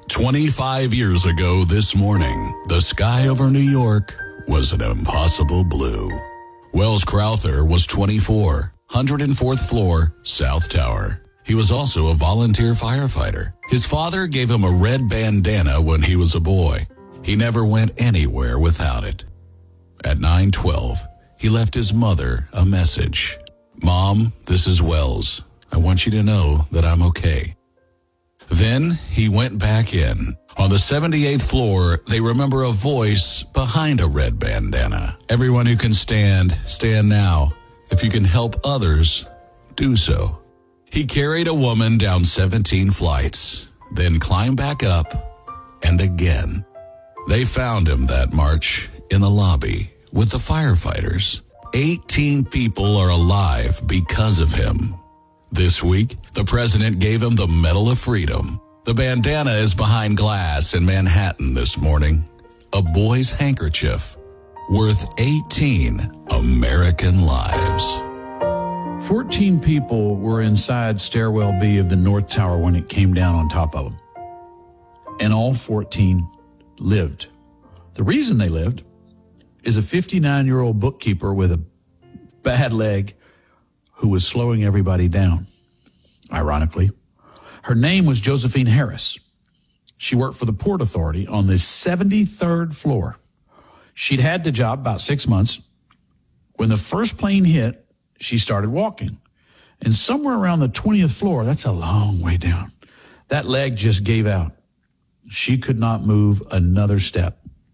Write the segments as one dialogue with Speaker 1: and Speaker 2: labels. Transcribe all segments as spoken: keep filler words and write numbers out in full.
Speaker 1: twenty-five years ago this morning, the sky over New York was an impossible blue. Wells Crowther was twenty-four, one hundred fourth floor, South Tower. He was also a volunteer firefighter. His father gave him a red bandana when he was a boy. He never went anywhere without it. At nine twelve, he left his mother a message. "Mom, this is Wells. I want you to know that I'm okay." Then he went back in. On the seventy-eighth floor, they remember a voice behind a red bandana. "Everyone who can stand, stand now. If you can help others, do so." He carried a woman down seventeen flights, then climbed back up, and again. They found him that March in the lobby with the firefighters. eighteen people are alive because of him. This week, the president gave him the Medal of Freedom. The bandana is behind glass in Manhattan this morning. A boy's handkerchief worth eighteen American lives.
Speaker 2: fourteen people were inside Stairwell B of the North Tower when it came down on top of them. And all fourteen lived. The reason they lived is a fifty-nine-year-old bookkeeper with a bad leg who was slowing everybody down, ironically. Her name was Josephine Harris. She worked for the Port Authority on the seventy-third floor. She'd had the job about six months. When the first plane hit, she started walking. And somewhere around the twentieth floor, that's a long way down, that leg just gave out. She could not move another step.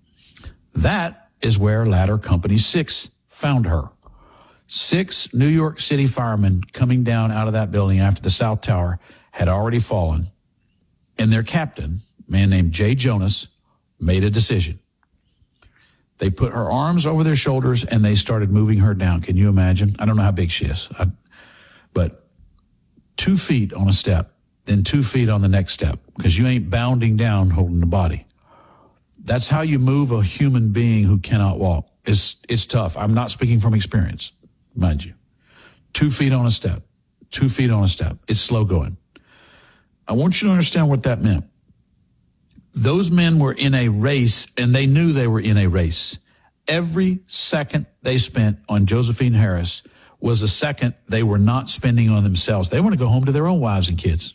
Speaker 2: That is where Ladder Company six found her. Six New York City firemen coming down out of that building after the South Tower had already fallen, and their captain, a man named Jay Jonas, made a decision. They put her arms over their shoulders, and they started moving her down. Can you imagine? I don't know how big she is, I, but two feet on a step, then two feet on the next step, because you ain't bounding down holding the body. That's how you move a human being who cannot walk. It's, it's tough. I'm not speaking from experience, mind you. Two feet on a step, two feet on a step. It's slow going. I want you to understand what that meant. Those men were in a race, and they knew they were in a race. Every second they spent on Josephine Harris was a second they were not spending on themselves. They want to go home to their own wives and kids.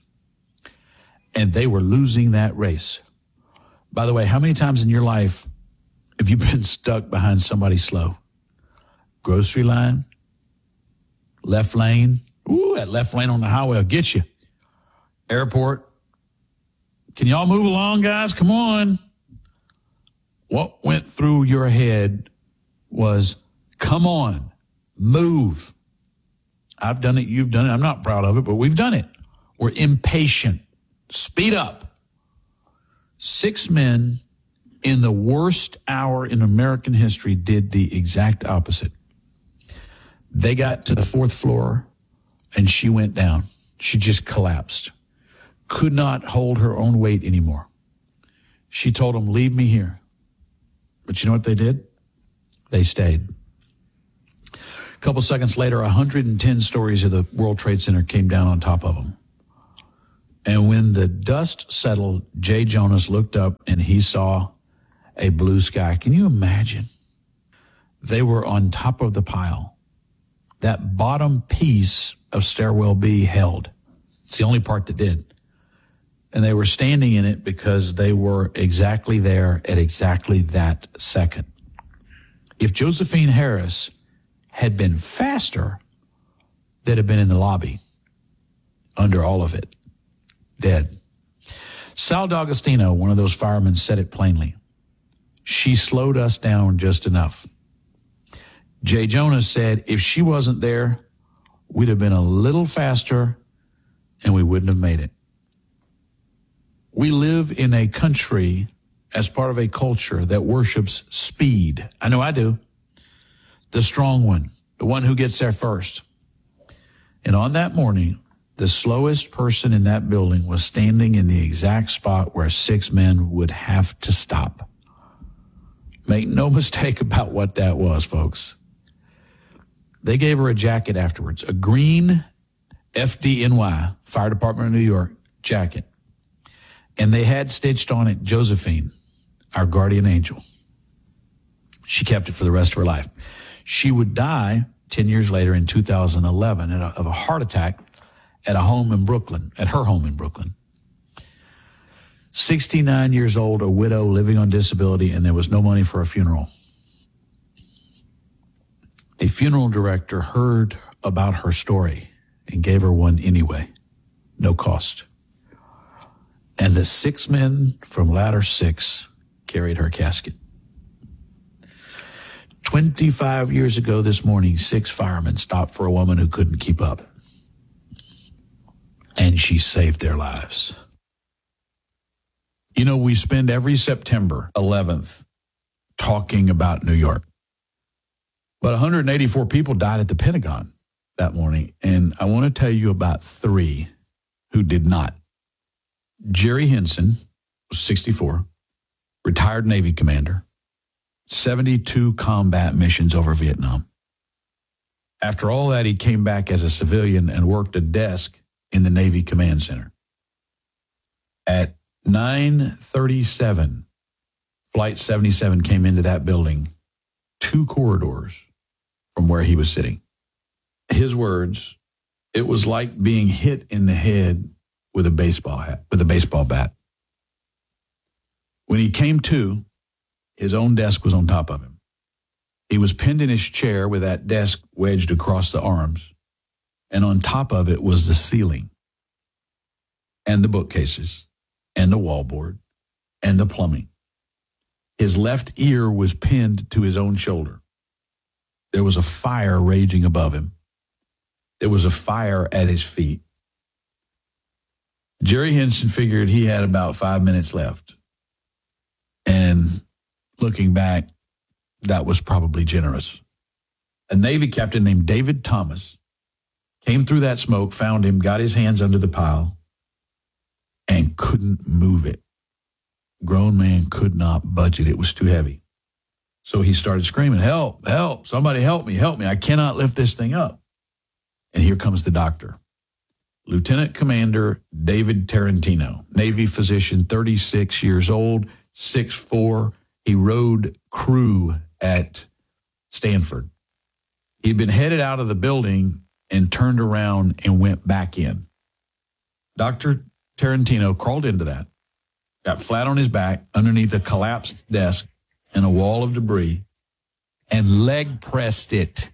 Speaker 2: And they were losing that race. By the way, how many times in your life have you been stuck behind somebody slow? Grocery line, left lane. Ooh, that left lane on the highway will get you. Airport. Can y'all move along, guys? Come on. What went through your head was, come on, move. I've done it. You've done it. I'm not proud of it, but we've done it. We're impatient. Speed up. Six men in the worst hour in American history did the exact opposite. They got to the fourth floor, and she went down. She just collapsed. Could not hold her own weight anymore. She told them, leave me here. But you know what they did? They stayed. A couple seconds later, one hundred ten stories of the World Trade Center came down on top of them. And when the dust settled, Jay Jonas looked up and he saw a blue sky. Can you imagine? They were on top of the pile. That bottom piece of Stairwell B held. It's the only part that did. And they were standing in it because they were exactly there at exactly that second. If Josephine Harris had been faster, they'd have been in the lobby under all of it, dead. Sal D'Agostino, one of those firemen, said it plainly. She slowed us down just enough. Jay Jonas said if she wasn't there, we'd have been a little faster and we wouldn't have made it. We live in a country as part of a culture that worships speed. I know I do. The strong one, the one who gets there first. And on that morning, the slowest person in that building was standing in the exact spot where six men would have to stop. Make no mistake about what that was, folks. They gave her a jacket afterwards, a green F D N Y, Fire Department of New York jacket. And they had stitched on it Josephine, our guardian angel. She kept it for the rest of her life. She would die ten years later in two thousand eleven of a heart attack at a home in Brooklyn, at her home in Brooklyn. sixty-nine years old, a widow living on disability, and there was no money for a funeral. A funeral director heard about her story and gave her one anyway, no cost. And the six men from Ladder Six carried her casket. twenty-five years ago this morning, six firemen stopped for a woman who couldn't keep up. And she saved their lives. You know, we spend every September eleventh talking about New York. But one hundred eighty-four people died at the Pentagon that morning. And I want to tell you about three who did not. Jerry Henson was sixty-four, retired Navy commander, seventy-two combat missions over Vietnam. After all that, he came back as a civilian and worked a desk in the Navy Command Center. At nine thirty-seven, Flight seventy-seven came into that building, two corridors from where he was sitting. His words, it was like being hit in the head with a baseball hat, with a baseball bat. When he came to, his own desk was on top of him. He was pinned in his chair with that desk wedged across the arms, and on top of it was the ceiling, and the bookcases, and the wallboard, and the plumbing. His left ear was pinned to his own shoulder. There was a fire raging above him. There was a fire at his feet. Jerry Henson figured he had about five minutes left. And looking back, that was probably generous. A Navy captain named David Thomas came through that smoke, found him, got his hands under the pile, and couldn't move it. Grown man could not budge it. It was too heavy. So he started screaming, help, help, somebody help me, help me. I cannot lift this thing up. And here comes the doctor. Lieutenant Commander David Tarantino, Navy physician, thirty-six years old, six foot four. He rode crew at Stanford. He'd been headed out of the building and turned around and went back in. Doctor Tarantino crawled into that, got flat on his back underneath a collapsed desk and a wall of debris, and leg pressed it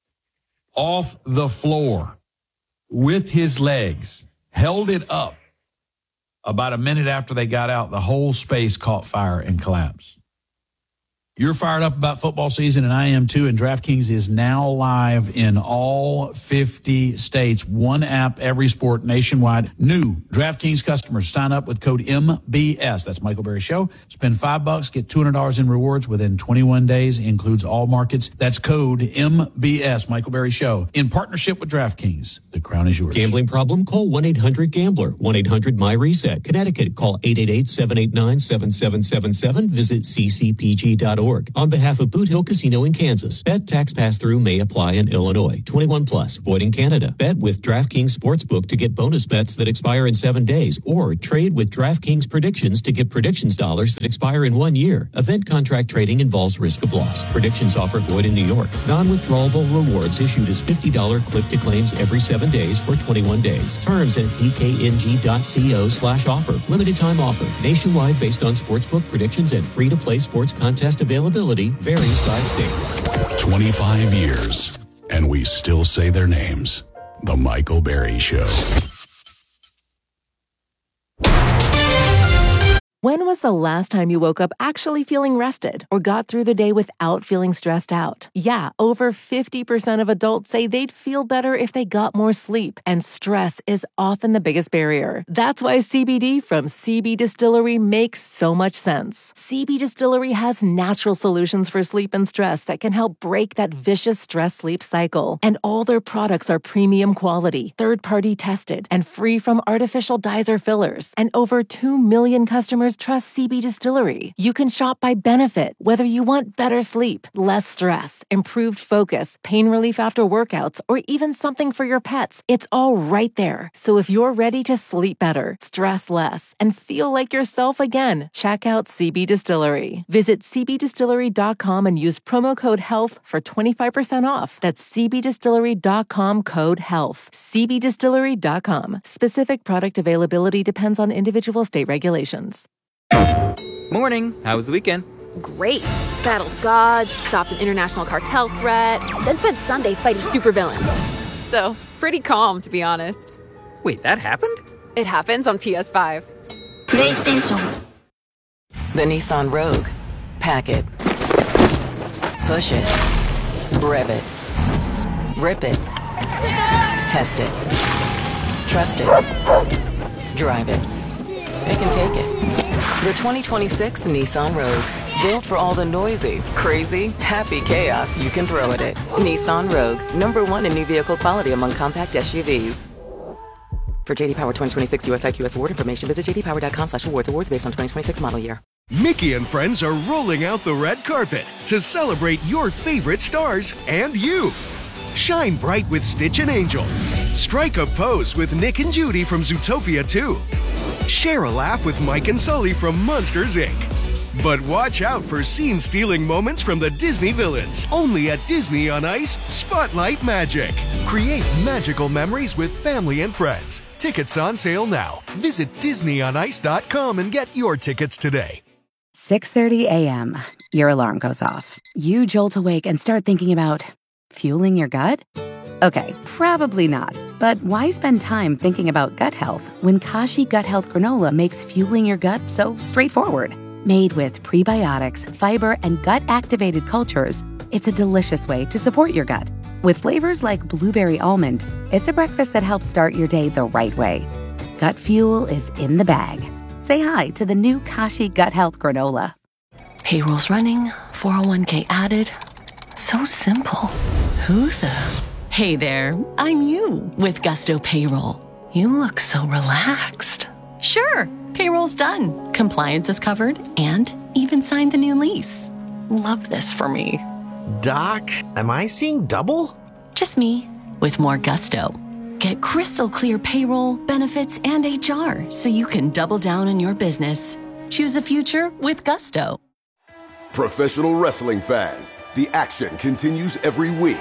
Speaker 2: off the floor with his legs, held it up. About a minute after they got out, the whole space caught fire and collapsed. You're fired up about football season, and I am too, and DraftKings is now live in all fifty states. One app, every sport, nationwide. New DraftKings customers sign up with code M B S. That's Michael Berry Show. Spend five bucks, get two hundred dollars in rewards within twenty-one days. Includes all markets. That's code M B S, Michael Berry Show. In partnership with DraftKings, the crown is yours.
Speaker 3: Gambling problem? Call one eight hundred gambler. one eight hundred my reset. Connecticut, call eight eight eight, seven eight nine, seven seven seven seven. Visit c c p g dot org. On behalf of Boot Hill Casino in Kansas, bet tax pass-through may apply in Illinois. twenty-one plus, void in Canada. Bet with DraftKings Sportsbook to get bonus bets that expire in seven days, or trade with DraftKings Predictions to get predictions dollars that expire in one year. Event contract trading involves risk of loss. Predictions offer void in New York. Non-withdrawable rewards issued as fifty dollars click-to-claims every seven days for twenty-one days. Terms at d k n g dot co slash offer. Limited time offer. Nationwide based on sportsbook predictions and free-to-play sports contest availability. Varies by state.
Speaker 1: twenty-five years, and we still say their names. The Michael Berry Show.
Speaker 4: When was the last time you woke up actually feeling rested or got through the day without feeling stressed out? Yeah, over fifty percent of adults say they'd feel better if they got more sleep, and stress is often the biggest barrier. That's why C B D from C B Distillery makes so much sense. C B Distillery has natural solutions for sleep and stress that can help break that vicious stress-sleep cycle. And all their products are premium quality, third-party tested, and free from artificial dyes or fillers. And over two million customers customers trust C B Distillery. You can shop by benefit, whether you want better sleep, less stress, improved focus, pain relief after workouts, or even something for your pets. It's all right there. So if you're ready to sleep better, stress less, and feel like yourself again, check out C B Distillery. Visit c b distillery dot com and use promo code HEALTH for twenty-five percent off. That's c b distillery dot com code HEALTH. c b distillery dot com. Specific product availability depends on individual state regulations.
Speaker 5: Morning. How was the weekend?
Speaker 6: Great. Battled gods, stopped an international cartel threat, then spent Sunday fighting supervillains. So, pretty calm, to be honest.
Speaker 5: Wait, that happened?
Speaker 6: It happens on P S five.
Speaker 7: PlayStation.
Speaker 8: The Nissan Rogue. Pack it. Push it. Rev it. Rip it. Test it. Trust it. Drive it. It can take it. The twenty twenty-six Nissan Rogue. Built for all the noisy, crazy, happy chaos you can throw at it. Nissan Rogue. Number one in new vehicle quality among compact S U Vs. For J D Power twenty twenty-six U S I Q S award information, visit j d power dot com slash awards. Awards based on twenty twenty-six model year.
Speaker 9: Mickey and friends are rolling out the red carpet to celebrate your favorite stars and you. Shine bright with Stitch and Angel. Strike a pose with Nick and Judy from Zootopia two. Share a laugh with Mike and Sully from Monsters, Incorporated. But watch out for scene-stealing moments from the Disney villains. Only at Disney on Ice, Spotlight Magic. Create magical memories with family and friends. Tickets on sale now. Visit disney on ice dot com and get your tickets today.
Speaker 10: six thirty a.m. Your alarm goes off. You jolt awake and start thinking about fueling your gut? Okay, probably not. But why spend time thinking about gut health when Kashi Gut Health Granola makes fueling your gut so straightforward? Made with prebiotics, fiber, and gut-activated cultures, it's a delicious way to support your gut. With flavors like blueberry almond, it's a breakfast that helps start your day the right way. Gut fuel is in the bag. Say hi to the new Kashi Gut Health Granola.
Speaker 11: Payroll's running, four oh one k added. So simple. Who the... Hey there, I'm you with Gusto Payroll. You look so relaxed. Sure, payroll's done. Compliance is covered and even signed the new lease. Love this for me.
Speaker 12: Doc, am I seeing double?
Speaker 11: Just me with more Gusto. Get crystal clear payroll, benefits, and H R so you can double down on your business. Choose a future with Gusto.
Speaker 13: Professional wrestling fans, the action continues every week.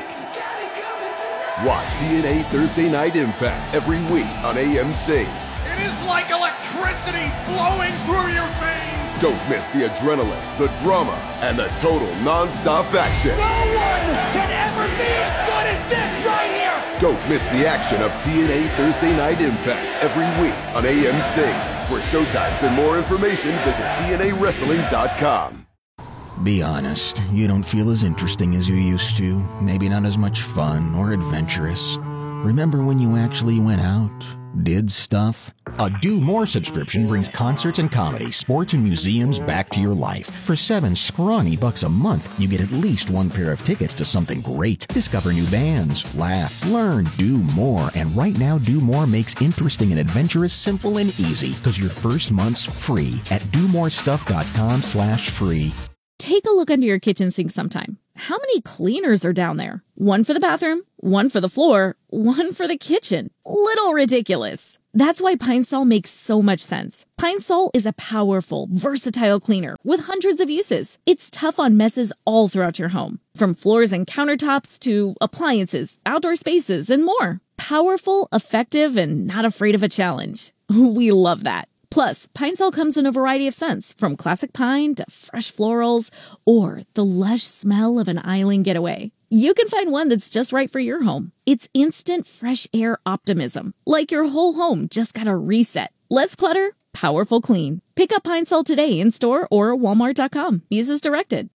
Speaker 13: Watch T N A Thursday Night Impact every week on A M C.
Speaker 14: It is like electricity flowing through your veins.
Speaker 13: Don't miss the adrenaline, the drama, and the total non-stop action.
Speaker 14: No one can ever be as good as this right here.
Speaker 13: Don't miss the action of T N A Thursday Night Impact every week on A M C. For showtimes and more information, visit T N A wrestling dot com.
Speaker 15: Be honest, you don't feel as interesting as you used to. Maybe not as much fun or adventurous. Remember when you actually went out, did stuff?
Speaker 16: A Do More subscription brings concerts and comedy, sports and museums back to your life. For seven scrawny bucks a month, you get at least one pair of tickets to something great. Discover new bands, laugh, learn, do more. And right now, Do More makes interesting and adventurous simple and easy because your first month's free at do more stuff dot com slash free.
Speaker 17: Take a look under your kitchen sink sometime. How many cleaners are down there? One for the bathroom, one for the floor, one for the kitchen. Little ridiculous. That's why Pine Sol makes so much sense. Pine Sol is a powerful, versatile cleaner with hundreds of uses. It's tough on messes all throughout your home, from floors and countertops to appliances, outdoor spaces, and more. Powerful, effective, and not afraid of a challenge. We love that. Plus, Pine Sol comes in a variety of scents, from classic pine to fresh florals, or the lush smell of an island getaway. You can find one that's just right for your home. It's instant fresh air optimism, like your whole home just got a reset. Less clutter, powerful clean. Pick up Pine Sol today in store or walmart dot com. Use as directed.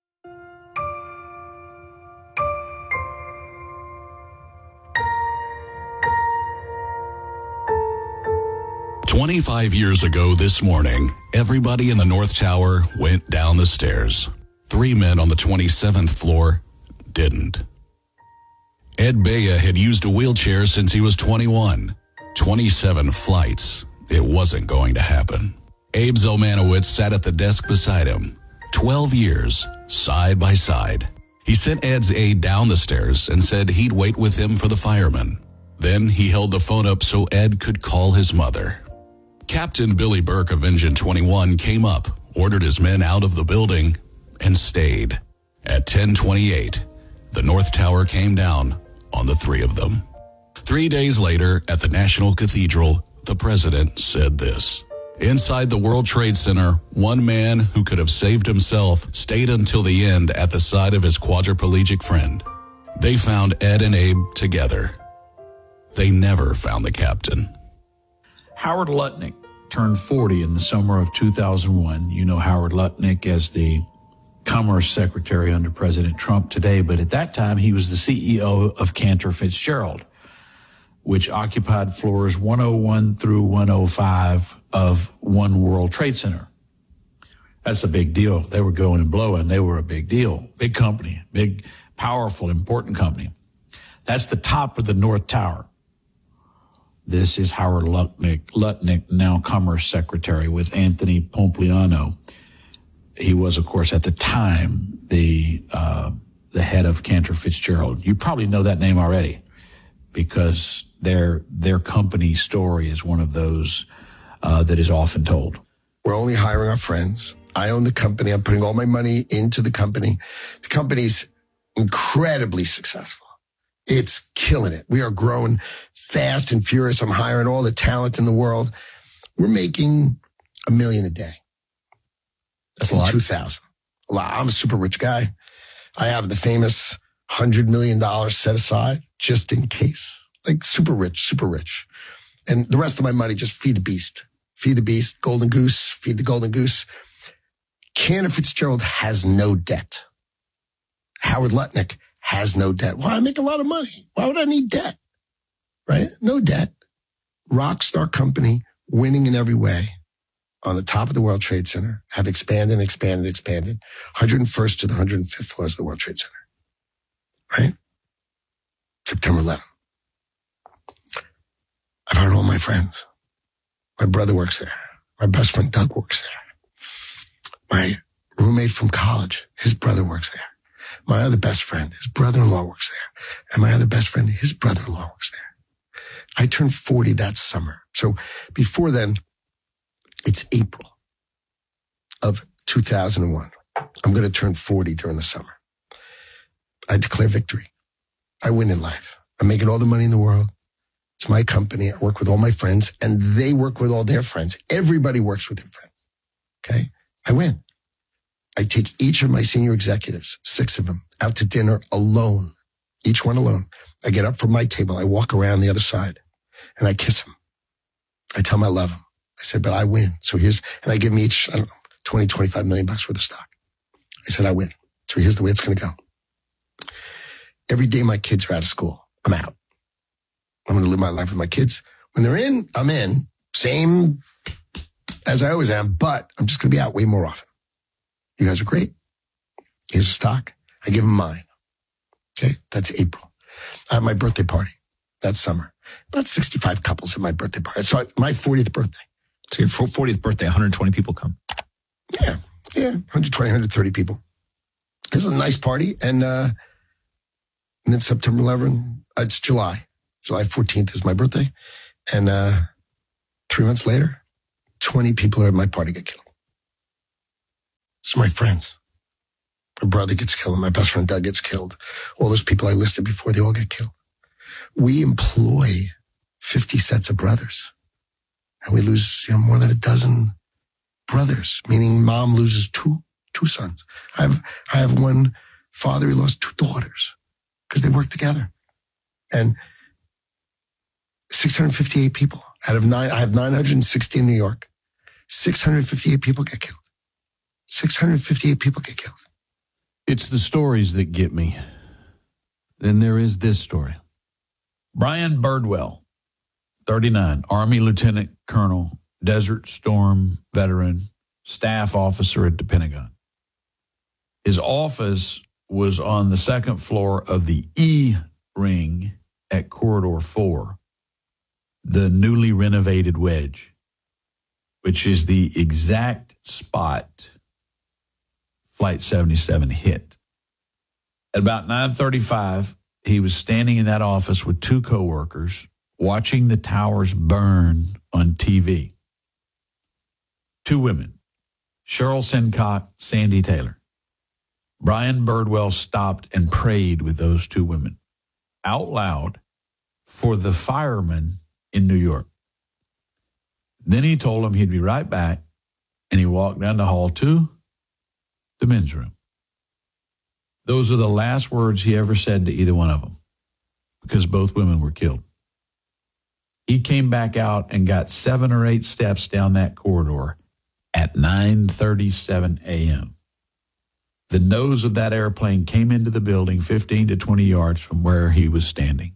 Speaker 1: twenty-five years ago this morning, everybody in the North Tower went down the stairs. Three men on the twenty-seventh floor didn't. Ed Bea had used a wheelchair since he was twenty-one. twenty-seven flights. It wasn't going to happen. Abe Zelmanowitz sat at the desk beside him. Twelve years, side by side. He sent Ed's aide down the stairs and said he'd wait with him for the firemen. Then he held the phone up so Ed could call his mother. Captain Billy Burke of Engine twenty-one came up, ordered his men out of the building, and stayed. At ten twenty-eight, the North Tower came down on the three of them. Three days later, at the National Cathedral, the president said this. Inside the World Trade Center, one man who could have saved himself stayed until the end at the side of his quadriplegic friend. They found Ed and Abe together. They never found the captain.
Speaker 2: Howard Lutnick turned forty in the summer of two thousand one. You know Howard Lutnick as the Commerce Secretary under President Trump today, but at that time he was the C E O of Cantor Fitzgerald, which occupied floors one oh one through one oh five of One World Trade Center. That's a big deal. They were going and blowing. They were a big deal. Big company, big, powerful, important company. That's the top of the North Tower. This is Howard Lutnick, Lutnick, now Commerce Secretary with Anthony Pompliano. He was, of course, at the time, the uh, the head of Cantor Fitzgerald. You probably know that name already because their their company story is one of those uh, that is often told.
Speaker 18: We're only hiring our friends. I own the company. I'm putting all my money into the company. The company's incredibly successful. It's killing it. We are growing fast and furious. I'm hiring all the talent in the world. We're making a million a day. That's in two thousand. A lot. I'm a super rich guy. I have the famous one hundred million dollars set aside just in case. Like super rich, super rich. And the rest of my money, just feed the beast. Feed the beast, golden goose, feed the golden goose. Cantor Fitzgerald has no debt. Howard Lutnick has no debt. Well, I make a lot of money. Why would I need debt? Right? No debt. Rockstar company, winning in every way. On the top of the World Trade Center, have expanded and expanded and expanded. one hundred first to the one hundred fifth floors of the World Trade Center. Right? September eleventh. I've hired all my friends. My brother works there. My best friend Doug works there. My roommate from college, his brother works there. My other best friend, his brother-in-law works there. And my other best friend, his brother-in-law works there. I turned forty that summer. So before then, it's April of two thousand one. I'm going to turn forty during the summer. I declare victory. I win in life. I'm making all the money in the world. It's my company. I work with all my friends, and they work with all their friends. Everybody works with their friends. Okay? I win. I take each of my senior executives, six of them, out to dinner alone, each one alone. I get up from my table. I walk around the other side, and I kiss them. I tell them I love them. I said, but I win. So here's, and I give them each, I don't know, twenty, twenty-five million bucks worth of stock. I said, I win. So here's the way it's going to go. Every day my kids are out of school, I'm out. I'm going to live my life with my kids. When they're in, I'm in. Same as I always am, but I'm just going to be out way more often. You guys are great. Here's a stock. I give them mine. Okay. That's April. I have my birthday party that summer. About sixty-five couples at my birthday party. So my fortieth birthday.
Speaker 19: So your fortieth birthday, one hundred twenty people come.
Speaker 18: Yeah. Yeah. one hundred twenty, one hundred thirty people. It's a nice party. And, uh, and then September eleventh, uh, it's July. July fourteenth is my birthday. And, uh, three months later, twenty people at my party get killed. It's my friends. My brother gets killed. My best friend Doug gets killed. All those people I listed before, they all get killed. We employ fifty sets of brothers. And we lose, you know, more than a dozen brothers, meaning mom loses two, two sons. I have, I have one father who lost two daughters because they work together. And six hundred fifty-eight people out of nine, I have nine hundred sixty in New York. six hundred fifty-eight people get killed. six hundred fifty-eight people get killed.
Speaker 2: It's the stories that get me. Then there is this story. Brian Birdwell, thirty-nine, Army Lieutenant Colonel, Desert Storm veteran, staff officer at the Pentagon. His office was on the second floor of the E Ring at Corridor four, the newly renovated Wedge. which is the exact spot Flight seventy-seven hit. At about nine thirty-five, he was standing in that office with two coworkers watching the towers burn on T V. Two women, Cheryl Sincock, Sandy Taylor. Brian Birdwell stopped and prayed with those two women out loud for the firemen in New York. Then he told them he'd be right back, and he walked down the hall to the men's room. Those are the last words he ever said to either one of them, because both women were killed. He came back out and got seven or eight steps down that corridor at nine thirty-seven a.m. The nose of that airplane came into the building fifteen to twenty yards from where he was standing.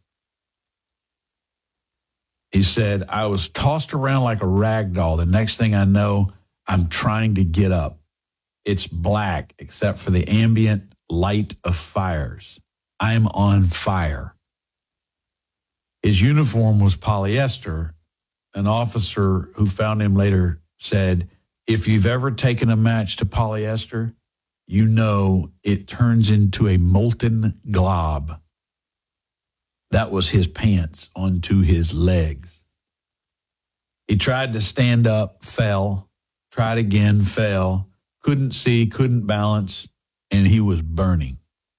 Speaker 2: He said, I was tossed around like a rag doll. The next thing I know, I'm trying to get up. It's black except for the ambient light of fires. I'm on fire. His uniform was polyester. An officer who found him later said, if you've ever taken a match to polyester, you know it turns into a molten glob. That was his pants onto his legs. He tried to stand up, fell, tried again, fell, couldn't see, couldn't balance, and he was burning.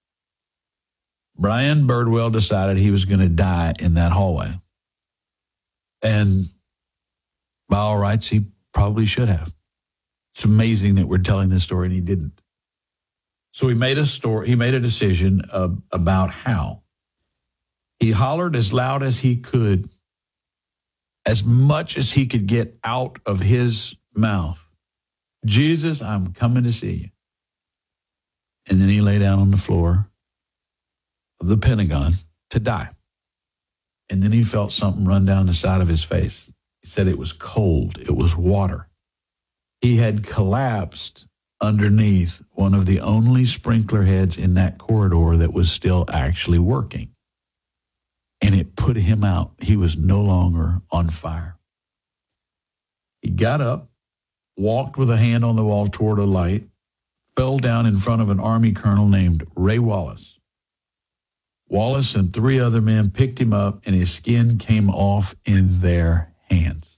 Speaker 2: Brian Birdwell decided he was going to die in that hallway. And by all rights, he probably should have. It's amazing that we're telling this story and he didn't. So he made a story, he made a decision uh, about how. He hollered as loud as he could, as much as he could get out of his mouth. Jesus, I'm coming to see you. And then he lay down on the floor of the Pentagon to die. And then he felt something run down the side of his face. He said it was cold. It was water. He had collapsed underneath one of the only sprinkler heads in that corridor that was still actually working. And it put him out. He was no longer on fire. He got up, walked with a hand on the wall toward a light, fell down in front of an Army colonel named Ray Wallace. Wallace and three other men picked him up, and his skin came off in their hands.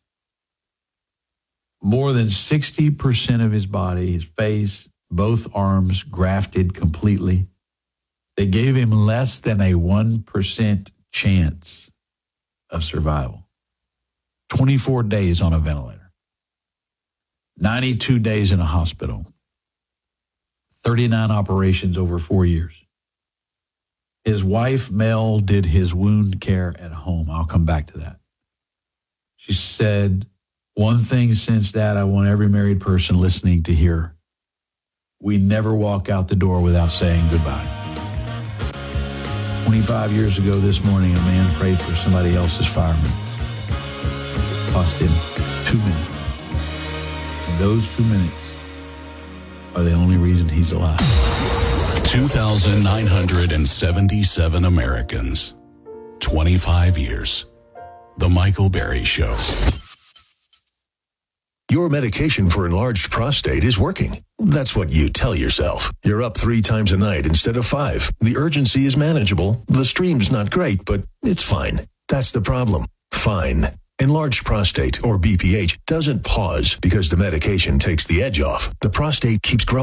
Speaker 2: More than sixty percent of his body, his face, both arms grafted completely. They gave him less than a one percent chance of survival. twenty-four days on a ventilator. ninety-two days in a hospital. thirty-nine operations over four years. His wife, Mel, did his wound care at home. I'll come back to that. She said, one thing since that I want every married person listening to hear. We never walk out the door without saying goodbye. twenty-five years ago this morning, a man prayed for somebody else's fireman. It cost him two minutes. And those two minutes are the only reason he's alive.
Speaker 1: two thousand nine hundred seventy-seven Americans. twenty-five years. The Michael Berry Show.
Speaker 20: Your medication for enlarged prostate is working. That's what you tell yourself. You're up three times a night instead of five. The urgency is manageable. The stream's not great, but it's fine. That's the problem. Fine. Enlarged prostate, or B P H, doesn't pause because the medication takes the edge off. The prostate keeps growing.